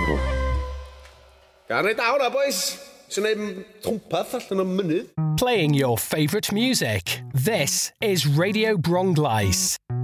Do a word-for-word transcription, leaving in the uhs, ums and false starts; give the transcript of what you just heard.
Gan down now, boys. Sy'n neud twmpath allan o mynydd. Playing your favourite music. This is Radio Bronglais.